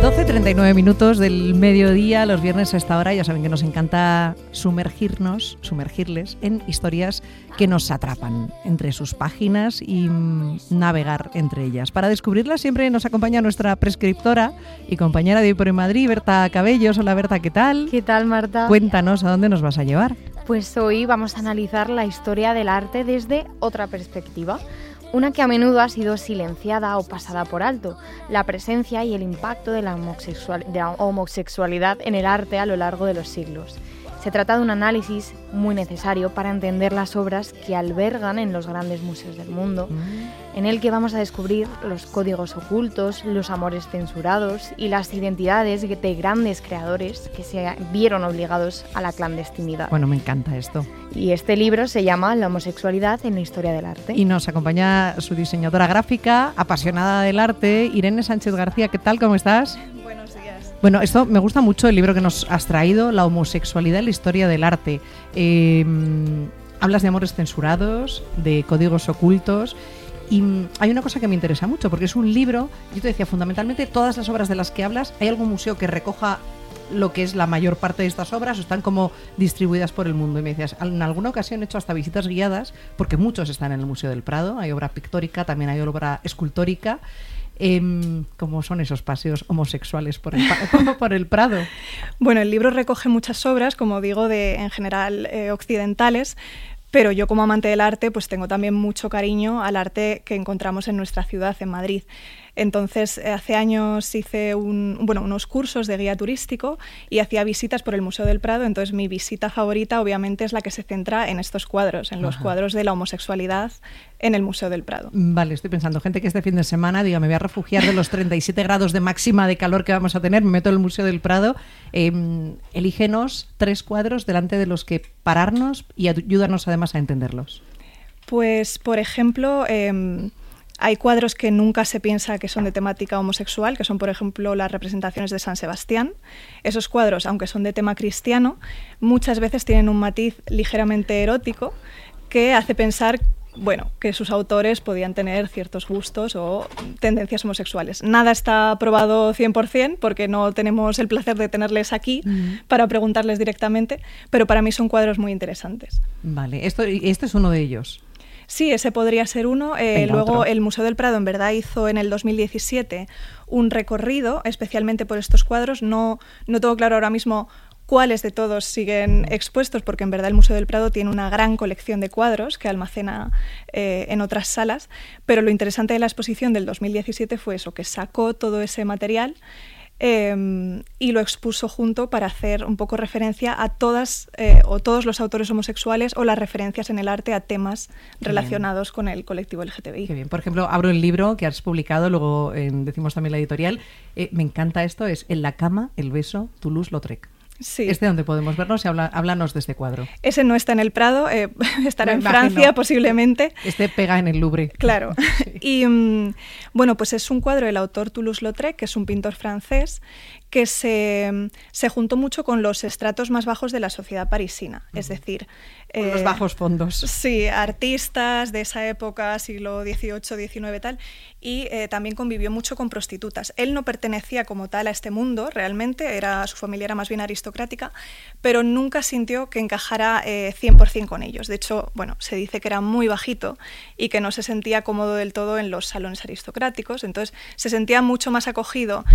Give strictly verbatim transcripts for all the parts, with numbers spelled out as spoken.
doce treinta y nueve minutos del mediodía, los viernes a esta hora. Ya saben que nos encanta sumergirnos, sumergirles en historias que nos atrapan entre sus páginas y mmm, navegar entre ellas. Para descubrirlas siempre nos acompaña nuestra prescriptora y compañera de Hoy por Madrid, Berta Cabellos. Hola Berta, ¿qué tal? ¿Qué tal, Marta? Cuéntanos, ¿a dónde nos vas a llevar? Pues hoy vamos a analizar la historia del arte desde otra perspectiva. Una que a menudo ha sido silenciada o pasada por alto, la presencia y el impacto de la, homosexual, de la homosexualidad en el arte a lo largo de los siglos. Se trata de un análisis muy necesario para entender las obras que albergan en los grandes museos del mundo, mm. en el que vamos a descubrir los códigos ocultos, los amores censurados y las identidades de grandes creadores que se vieron obligados a la clandestinidad. Bueno, me encanta esto. Y este libro se llama La homosexualidad en la historia del arte. Y nos acompaña su diseñadora gráfica, apasionada del arte, Irene Sánchez García. ¿Qué tal? ¿Cómo estás? Buenos días. Bueno, esto me gusta mucho, el libro que nos has traído, La homosexualidad en la historia del arte. Eh, hablas de amores censurados, de códigos ocultos. Y hay una cosa que me interesa mucho, porque es un libro, yo te decía, fundamentalmente todas las obras de las que hablas, ¿hay algún museo que recoja lo que es la mayor parte de estas obras o están como distribuidas por el mundo? Y me decías, en alguna ocasión he hecho hasta visitas guiadas, porque muchos están en el Museo del Prado, hay obra pictórica, también hay obra escultórica. Eh, ¿Cómo son esos paseos homosexuales por el, por el Prado? Bueno, el libro recoge muchas obras, como digo, de en general eh, occidentales, pero yo como amante del arte pues tengo también mucho cariño al arte que encontramos en nuestra ciudad, en Madrid. Entonces, hace años hice un, bueno, unos cursos de guía turístico y hacía visitas por el Museo del Prado. Entonces, mi visita favorita, obviamente, es la que se centra en estos cuadros, en los Ajá. cuadros de la homosexualidad en el Museo del Prado. Vale, estoy pensando, gente que este fin de semana diga, me voy a refugiar de los treinta y siete grados de máxima de calor que vamos a tener, me meto en el Museo del Prado. Eh, elígenos tres cuadros delante de los que pararnos y ayúdanos además a entenderlos. Pues, por ejemplo... Eh, Hay cuadros que nunca se piensa que son de temática homosexual, que son, por ejemplo, las representaciones de San Sebastián. Esos cuadros, aunque son de tema cristiano, muchas veces tienen un matiz ligeramente erótico que hace pensar, bueno, que sus autores podían tener ciertos gustos o tendencias homosexuales. Nada está probado cien por ciento porque no tenemos el placer de tenerles aquí mm. para preguntarles directamente, pero para mí son cuadros muy interesantes. Vale, esto, este es uno de ellos. Sí, ese podría ser uno. Eh, Venga, luego otro. El Museo del Prado en verdad hizo en el dos mil diecisiete un recorrido especialmente por estos cuadros. No, no tengo claro ahora mismo cuáles de todos siguen expuestos, porque en verdad el Museo del Prado tiene una gran colección de cuadros que almacena eh, en otras salas, pero lo interesante de la exposición del dos mil diecisiete fue eso, que sacó todo ese material Eh, y lo expuso junto para hacer un poco referencia a todas eh, o todos los autores homosexuales o las referencias en el arte a temas Qué relacionados bien. Con el colectivo L G T B I. Qué bien. Por ejemplo, abro el libro que has publicado, luego eh, decimos también la editorial. Eh, me encanta esto, es En la cama, el beso, Toulouse-Lautrec. Sí. ¿Este dónde podemos vernos? Y habla, háblanos de este cuadro. Ese no está en el Prado, eh, estará Me en imagino. Francia posiblemente. Este pega en el Louvre. Claro. Sí. Y um, bueno, pues es un cuadro del autor Toulouse-Lautrec, que es un pintor francés que se, se juntó mucho con los estratos más bajos de la sociedad parisina, uh-huh. es decir... Con eh, los bajos fondos. Sí, artistas de esa época, siglo dieciocho, diecinueve tal, y eh, también convivió mucho con prostitutas. Él no pertenecía como tal a este mundo, realmente, era, su familia era más bien aristocrática, pero nunca sintió que encajara eh, cien por ciento con ellos. De hecho, bueno, se dice que era muy bajito y que no se sentía cómodo del todo en los salones aristocráticos, entonces se sentía mucho más acogido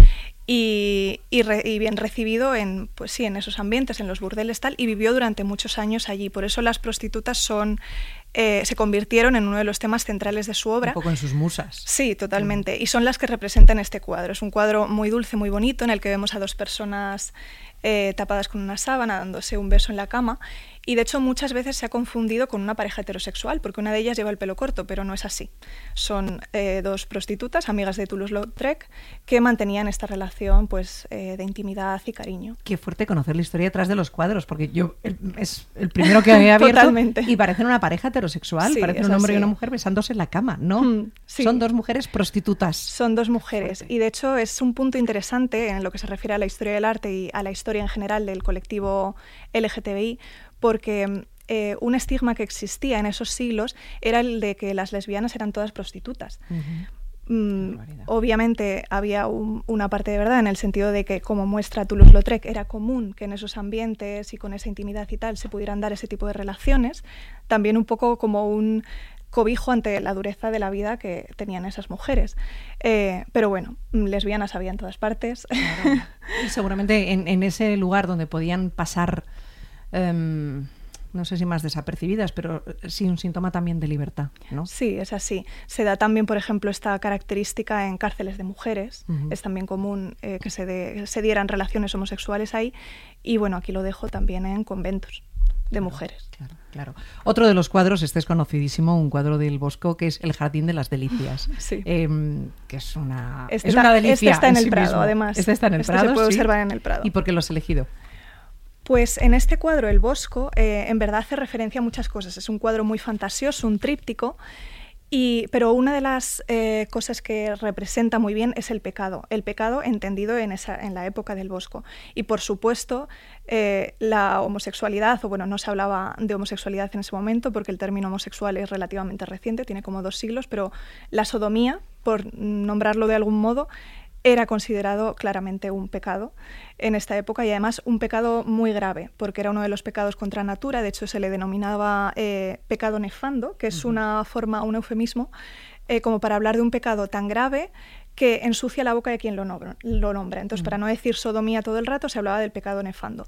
y, y, re, y bien recibido en, pues sí, en esos ambientes, en los burdeles tal, y vivió durante muchos años allí. Por eso las prostitutas son, eh, se convirtieron en uno de los temas centrales de su obra. Un poco en sus musas. Sí, totalmente. Mm. Y son las que representan este cuadro. Es un cuadro muy dulce, muy bonito, en el que vemos a dos personas eh, tapadas con una sábana, dándose un beso en la cama. Y de hecho muchas veces se ha confundido con una pareja heterosexual, porque una de ellas lleva el pelo corto, pero no es así. Son eh, dos prostitutas, amigas de Toulouse-Lautrec, que mantenían esta relación pues, eh, de intimidad y cariño. Qué fuerte conocer la historia detrás de los cuadros, porque yo el, es el primero que había abierto. Totalmente. Y parecen una pareja heterosexual, sí, parecen un hombre así. Y una mujer besándose en la cama, ¿no? Mm, sí. Son dos mujeres prostitutas. Son dos mujeres, fuerte. Y de hecho es un punto interesante en lo que se refiere a la historia del arte y a la historia en general del colectivo L G T B I, porque eh, un estigma que existía en esos siglos era el de que las lesbianas eran todas prostitutas. Uh-huh. Mm, obviamente había un, una parte de verdad en el sentido de que, como muestra Toulouse-Lautrec, era común que en esos ambientes y con esa intimidad y tal se pudieran dar ese tipo de relaciones, también un poco como un cobijo ante la dureza de la vida que tenían esas mujeres. Eh, pero bueno, lesbianas había en todas partes. Claro. Y seguramente en, en ese lugar donde podían pasar... Um... no sé si más desapercibidas, pero sí un síntoma también de libertad, ¿no? Sí, es así. Se da también, por ejemplo, esta característica en cárceles de mujeres. Uh-huh. Es también común eh, que se, de, se dieran relaciones homosexuales ahí. Y bueno, aquí lo dejo también en conventos de claro, mujeres. Claro, claro. Otro de los cuadros, este es conocidísimo, un cuadro del Bosco, que es El Jardín de las Delicias. Sí. Eh, que es una, este es está, una delicia. Este está en, en el sí Prado, mismo. además. Este está en el este Prado, se puede sí. observar en el Prado. ¿Y por qué lo has elegido? Pues en este cuadro, El Bosco, eh, en verdad hace referencia a muchas cosas. Es un cuadro muy fantasioso, un tríptico, y, pero una de las eh, cosas que representa muy bien es el pecado. El pecado entendido en, esa, en la época del Bosco. Y por supuesto, eh, la homosexualidad, o bueno, no se hablaba de homosexualidad en ese momento porque el término homosexual es relativamente reciente, tiene como dos siglos, pero la sodomía, por nombrarlo de algún modo, era considerado claramente un pecado en esta época y además un pecado muy grave, porque era uno de los pecados contra natura. De hecho se le denominaba eh, pecado nefando, que es uh-huh. una forma, un eufemismo, eh, como para hablar de un pecado tan grave que ensucia la boca de quien lo nombra. Lo nombra. Entonces, uh-huh. para no decir sodomía todo el rato, se hablaba del pecado nefando.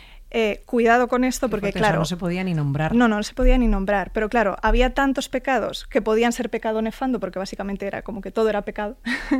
Eh, cuidado con esto porque, porque claro... no se podía ni nombrar. No, no se podía ni nombrar. Pero claro, había tantos pecados que podían ser pecado nefando, porque básicamente era como que todo era pecado,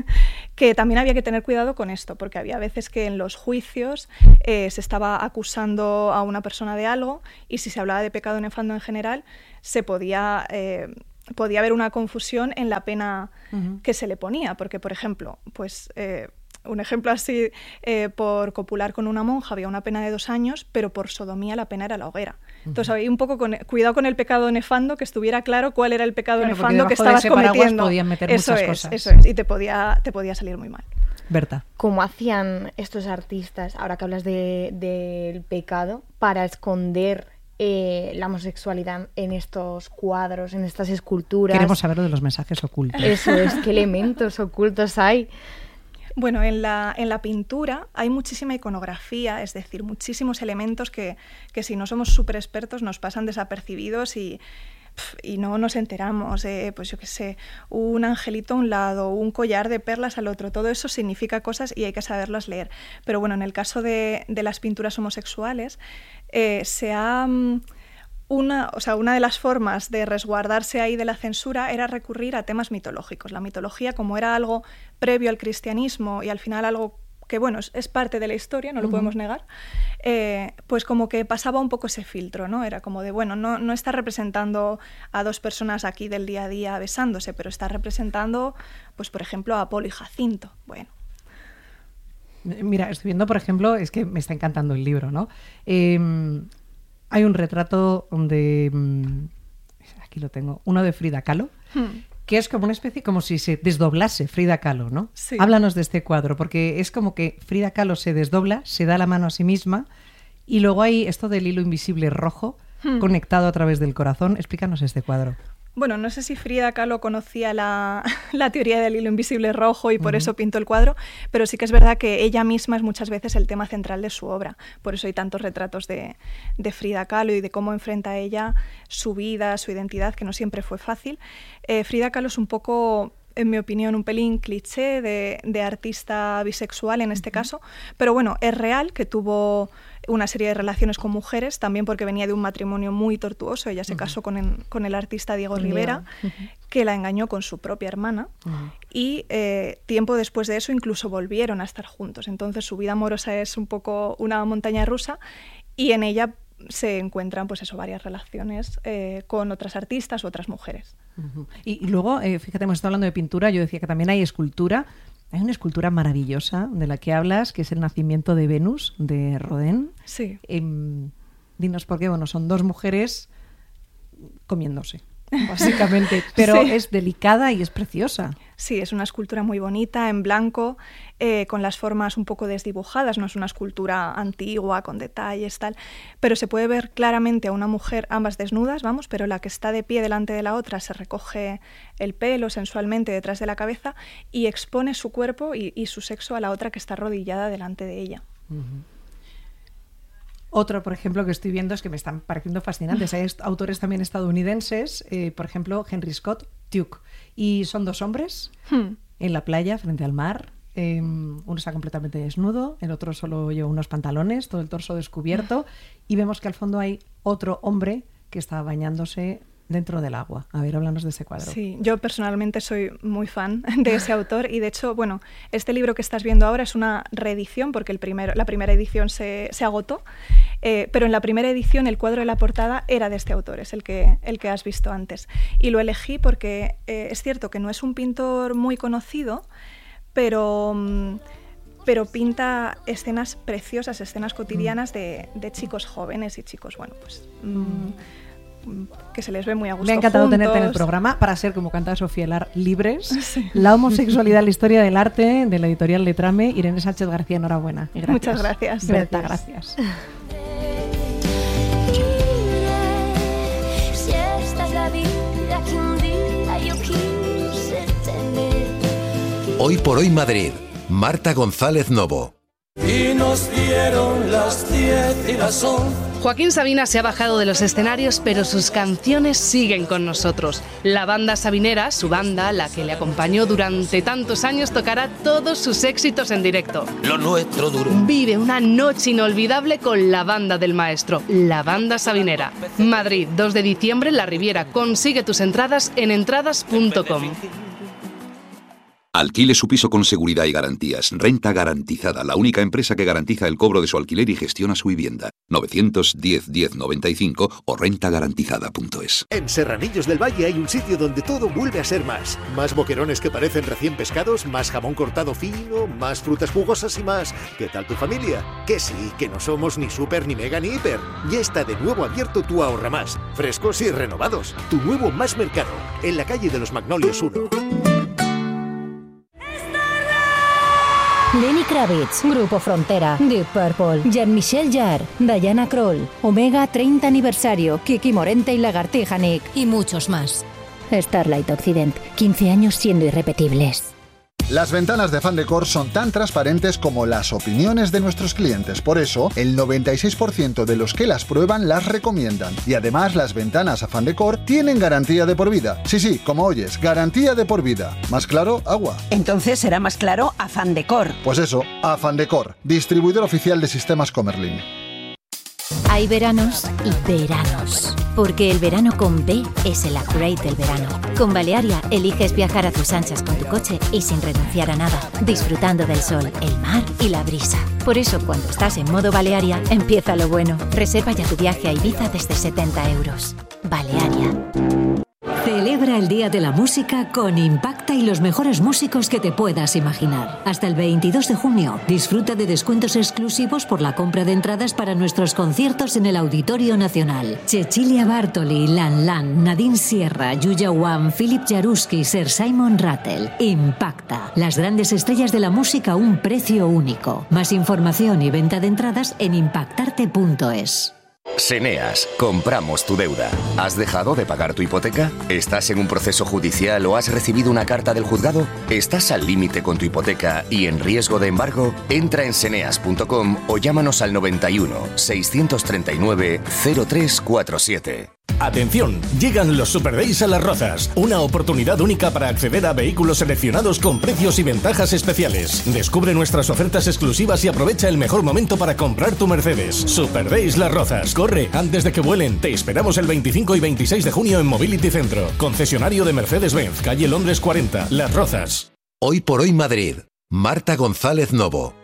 que también había que tener cuidado con esto, porque había veces que en los juicios eh, se estaba acusando a una persona de algo y si se hablaba de pecado nefando en general, se podía... Eh, podía haber una confusión en la pena uh-huh. que se le ponía, porque, por ejemplo, pues... Eh, un ejemplo así, eh, por copular con una monja había una pena de dos años, pero por sodomía la pena era la hoguera. Entonces había un poco con, cuidado con el pecado nefando, que estuviera claro cuál era el pecado claro, nefando que estabas cometiendo. Podían meter eso muchas es, cosas. Eso es, y te podía, te podía salir muy mal. Berta. ¿Cómo hacían estos artistas, ahora que hablas del de pecado, para esconder eh, la homosexualidad en estos cuadros, en estas esculturas? Queremos saber lo de los mensajes ocultos. Eso es, ¿qué elementos ocultos hay? Bueno, en la, en la pintura hay muchísima iconografía, es decir, muchísimos elementos que, que si no somos súper expertos nos pasan desapercibidos y, y no nos enteramos. Eh, pues yo qué sé, un angelito a un lado, un collar de perlas al otro, todo eso significa cosas y hay que saberlas leer. Pero bueno, en el caso de, de las pinturas homosexuales, eh, se ha... Una, o sea, una de las formas de resguardarse ahí de la censura era recurrir a temas mitológicos. La mitología, como era algo previo al cristianismo y al final algo que, bueno, es, es parte de la historia, no lo uh-huh. podemos negar, eh, pues como que pasaba un poco ese filtro, ¿no? Era como de, bueno, no, no está representando a dos personas aquí del día a día besándose, pero está representando, pues por ejemplo, a Apolo y Jacinto. Bueno. Mira, estoy viendo, por ejemplo, es que me está encantando el libro, ¿no? Eh, Hay un retrato de... Aquí lo tengo. Uno de Frida Kahlo, hmm. que es como una especie, como si se desdoblase Frida Kahlo, ¿no? Sí. Háblanos de este cuadro, porque es como que Frida Kahlo se desdobla, se da la mano a sí misma, y luego hay esto del hilo invisible rojo hmm. conectado a través del corazón. Explícanos este cuadro. Bueno, no sé si Frida Kahlo conocía la, la teoría del hilo invisible rojo y por uh-huh. eso pintó el cuadro, pero sí que es verdad que ella misma es muchas veces el tema central de su obra. Por eso hay tantos retratos de, de Frida Kahlo y de cómo enfrenta ella su vida, su identidad, que no siempre fue fácil. Eh, Frida Kahlo es un poco, en mi opinión, un pelín cliché de, de artista bisexual en este uh-huh. caso, pero bueno, es real que tuvo una serie de relaciones con mujeres, también porque venía de un matrimonio muy tortuoso. Ella se uh-huh. casó con el, con el artista Diego yeah. Rivera, uh-huh. que la engañó con su propia hermana, uh-huh. y eh, tiempo después de eso incluso volvieron a estar juntos. Entonces su vida amorosa es un poco una montaña rusa y en ella se encuentran pues eso, varias relaciones eh, con otras artistas u otras mujeres. Uh-huh. Y, y luego, eh, fíjate, hemos estado hablando de pintura, yo decía que también hay escultura. Hay una escultura maravillosa de la que hablas, que es el nacimiento de Venus, de Rodin. Sí. Eh, dinos por qué. Bueno, son dos mujeres comiéndose. básicamente. Pero Sí. es delicada y es preciosa. Sí, es una escultura muy bonita, en blanco, eh, con las formas un poco desdibujadas, no es una escultura antigua, con detalles, tal, pero se puede ver claramente a una mujer, ambas desnudas, vamos, pero la que está de pie delante de la otra se recoge el pelo sensualmente detrás de la cabeza y expone su cuerpo y, y su sexo a la otra que está arrodillada delante de ella. Uh-huh. Otro, por ejemplo, que estoy viendo es que me están pareciendo fascinantes. Hay est- autores también estadounidenses, eh, por ejemplo, Henry Scott Tuke. Y son dos hombres Hmm. en la playa, frente al mar. Eh, uno está completamente desnudo, el otro solo lleva unos pantalones, todo el torso descubierto. Y vemos que al fondo hay otro hombre que está bañándose dentro del agua. A ver, háblanos de ese cuadro. Sí, yo personalmente soy muy fan de ese autor y de hecho, bueno, este libro que estás viendo ahora es una reedición porque el primero, la primera edición se, se agotó, eh, pero en la primera edición el cuadro de la portada era de este autor, es el que, el que has visto antes. Y lo elegí porque eh, es cierto que no es un pintor muy conocido, pero... mm, pero pinta escenas preciosas, escenas cotidianas de, de chicos jóvenes y chicos, bueno, pues... Mm, que se les ve muy a gusto. Me ha encantado juntos. tenerte en el programa para ser, como canta Sofía Lar, libres. Sí. La homosexualidad, la historia del arte, de la editorial Letrame. Irene Sánchez García, enhorabuena. Y gracias. Muchas gracias. Berta, gracias. Si esta es la vida que un día yo quise tener. Hoy por hoy Madrid, Marta González Novo. Y nos dieron las diez y las once. Joaquín Sabina se ha bajado de los escenarios, pero sus canciones siguen con nosotros. La banda Sabinera, su banda, la que le acompañó durante tantos años, tocará todos sus éxitos en directo. Lo nuestro duro. Vive una noche inolvidable con la banda del maestro, la banda Sabinera. Madrid, dos de diciembre, La Riviera. Consigue tus entradas en entradas punto com. Alquile su piso con seguridad y garantías. Renta Garantizada, la única empresa que garantiza el cobro de su alquiler y gestiona su vivienda. novecientos diez diez noventa y cinco o renta garantizada punto es. En Serranillos del Valle hay un sitio donde todo vuelve a ser más. Más boquerones que parecen recién pescados, más jamón cortado fino, más frutas jugosas y más. ¿Qué tal tu familia? Que sí, que no somos ni super, ni mega, ni hiper. Ya está de nuevo abierto tu Ahorra Más. Frescos y renovados. Tu nuevo Más Mercado, en la calle de los Magnolios uno. Lenny Kravitz, Grupo Frontera, Deep Purple, Jean-Michel Jarre, Diana Krall, Omega treinta aniversario, Kiki Morente y Lagartija Nick y muchos más. Starlight Occident, quince años siendo irrepetibles. Las ventanas de Fandecor son tan transparentes como las opiniones de nuestros clientes. Por eso, el noventa y seis por ciento de los que las prueban las recomiendan. Y además, las ventanas a Fandecor tienen garantía de por vida. Sí, sí, como oyes, garantía de por vida. ¿Más claro? Agua. Entonces será más claro a Fandecor. Pues eso, a Fandecor, distribuidor oficial de sistemas Comerlin. Hay veranos y veranos. Porque el verano con B es el upgrade del verano. Con Balearia eliges viajar a tus anchas con tu coche y sin renunciar a nada, disfrutando del sol, el mar y la brisa. Por eso, cuando estás en modo Balearia, empieza lo bueno. Reserva ya tu viaje a Ibiza desde setenta euros. Balearia. Celebra el Día de la Música con Impacta y los mejores músicos que te puedas imaginar. Hasta el veintidós de junio, disfruta de descuentos exclusivos por la compra de entradas para nuestros conciertos en el Auditorio Nacional. Cecilia Bartoli, Lan Lan, Nadine Sierra, Yuya Wang, Philip Jaruski, Sir Simon Rattle. Impacta. Las grandes estrellas de la música a un precio único. Más información y venta de entradas en impactarte punto es. Seneas, compramos tu deuda. ¿Has dejado de pagar tu hipoteca? ¿Estás en un proceso judicial o has recibido una carta del juzgado? ¿Estás al límite con tu hipoteca y en riesgo de embargo? Entra en seneas punto com o llámanos al noventa y uno, seiscientos treinta y nueve, cero tres cuarenta y siete. Atención, llegan los Super Days a Las Rozas, una oportunidad única para acceder a vehículos seleccionados con precios y ventajas especiales. Descubre nuestras ofertas exclusivas y aprovecha el mejor momento para comprar tu Mercedes. Super Days Las Rozas, corre antes de que vuelen. Te esperamos el veinticinco y veintiséis de junio en Mobility Centro, concesionario de Mercedes-Benz, calle Londres cuarenta, Las Rozas. Hoy por hoy Madrid, Marta González Novo.